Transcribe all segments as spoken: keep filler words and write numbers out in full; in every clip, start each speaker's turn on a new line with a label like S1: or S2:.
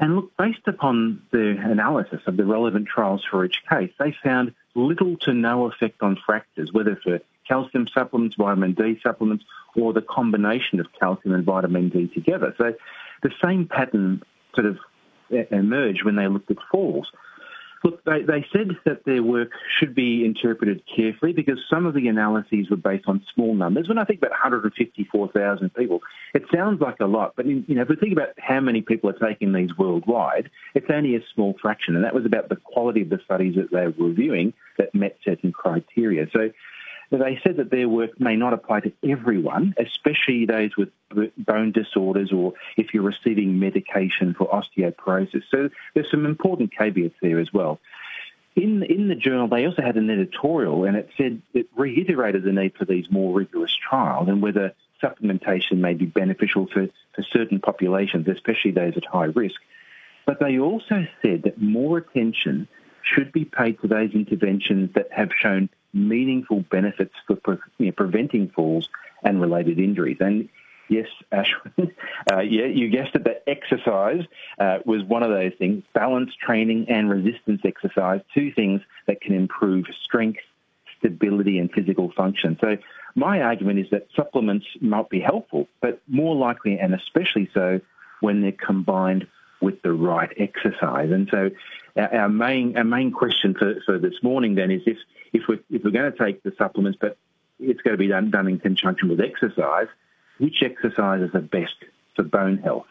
S1: And look, based upon the analysis of the relevant trials for each case, they found little to no effect on fractures, whether for calcium supplements, vitamin D supplements, or the combination of calcium and vitamin D together. So the same pattern sort of emerged when they looked at falls. Look, they, they said that their work should be interpreted carefully because some of the analyses were based on small numbers. When I think about one hundred fifty-four thousand people, it sounds like a lot. But, in, you know, if we think about how many people are taking these worldwide, it's only a small fraction. And that was about the quality of the studies that they were reviewing that met certain criteria. So they said that their work may not apply to everyone, especially those with bone disorders or if you're receiving medication for osteoporosis. So there's some important caveats there as well. In, in the journal, they also had an editorial, and it said it reiterated the need for these more rigorous trials and whether supplementation may be beneficial for, for certain populations, especially those at high risk. But they also said that more attention should be paid to those interventions that have shown meaningful benefits for pre- you know, preventing falls and related injuries. And yes, Ashwin, uh, yeah, you guessed it, that exercise uh, was one of those things, balance training and resistance exercise, two things that can improve strength, stability and physical function. So my argument is that supplements might be helpful, but more likely and especially so when they're combined with the right exercise. And so our, our main our main question for, for this morning then is if, if, we're, if we're going to take the supplements, but it's going to be done, done in conjunction with exercise, which exercises are best for bone health?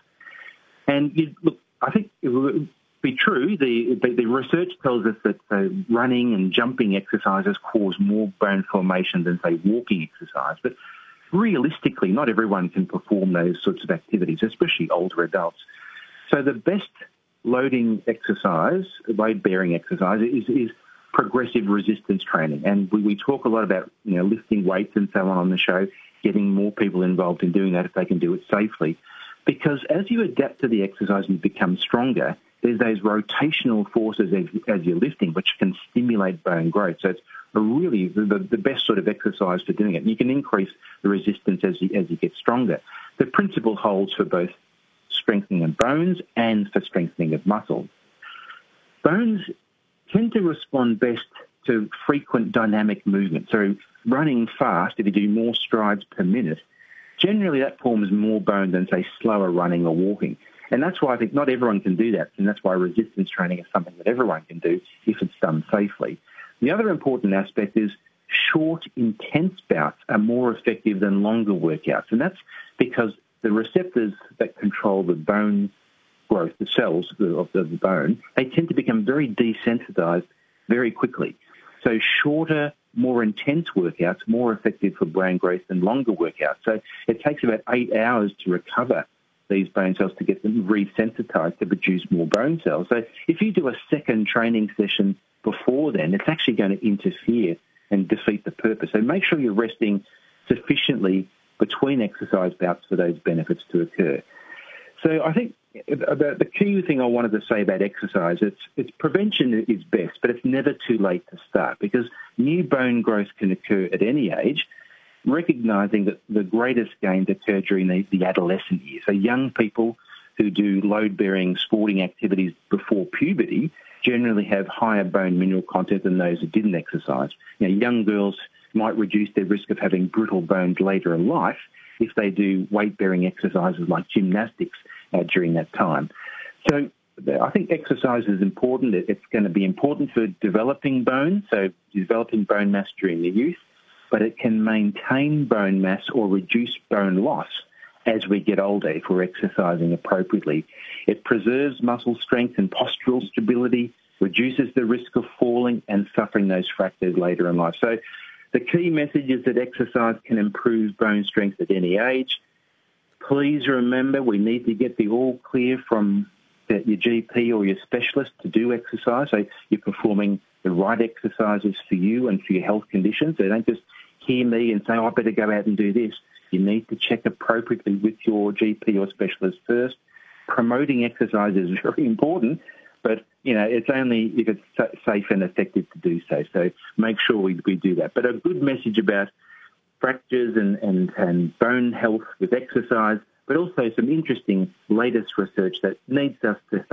S1: And you, look, I think it would be true. The, the, the research tells us that uh, running and jumping exercises cause more bone formation than, say, walking exercise. But realistically, not everyone can perform those sorts of activities, especially older adults. So the best loading exercise, load-bearing exercise, is, is progressive resistance training. And we, we talk a lot about, you know, lifting weights and so on on the show, getting more people involved in doing that if they can do it safely. Because as you adapt to the exercise and become stronger, there's those rotational forces as, as you're lifting, which can stimulate bone growth. So it's a really the, the best sort of exercise for doing it. And you can increase the resistance as you, as you get stronger. The principle holds for both strengthening of bones and for strengthening of muscle. Bones tend to respond best to frequent dynamic movement. So running fast, if you do more strides per minute, generally that forms more bone than, say, slower running or walking. And that's why I think not everyone can do that, and that's why resistance training is something that everyone can do if it's done safely. The other important aspect is short, intense bouts are more effective than longer workouts, and that's because the receptors that control the bone growth, the cells of the bone, they tend to become very desensitized very quickly. So shorter, more intense workouts are more effective for bone growth than longer workouts. So it takes about eight hours to recover these bone cells to get them resensitized to produce more bone cells. So if you do a second training session before then, it's actually going to interfere and defeat the purpose. So make sure you're resting sufficiently between exercise bouts for those benefits to occur. So I think about the key thing I wanted to say about exercise, it's, it's prevention is best, but it's never too late to start because new bone growth can occur at any age, recognising that the greatest gains occur during the, the adolescent years. So young people who do load-bearing sporting activities before puberty generally have higher bone mineral content than those who didn't exercise. You know, young girls might reduce their risk of having brittle bones later in life if they do weight-bearing exercises like gymnastics uh, during that time. So I think exercise is important. It's going to be important for developing bone, so developing bone mass during the youth, but it can maintain bone mass or reduce bone loss as we get older if we're exercising appropriately. It preserves muscle strength and postural stability, reduces the risk of falling and suffering those fractures later in life. So the key message is that exercise can improve bone strength at any age. Please remember we need to get the all clear from the, your G P or your specialist to do exercise. So you're performing the right exercises for you and for your health conditions. So don't just hear me and say, oh, I better go out and do this. You need to check appropriately with your G P or specialist first. Promoting exercise is very important, but, you know, it's only if it's safe and effective to do so. So make sure we, we do that. But a good message about fractures and, and, and bone health with exercise, but also some interesting latest research that needs us to